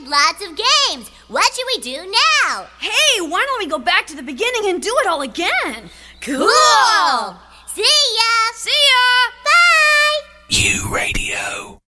played lots of games. What should we do now? Hey, why don't we go back to the beginning and do it all again? Cool! See ya! See ya! Bye! U Radio.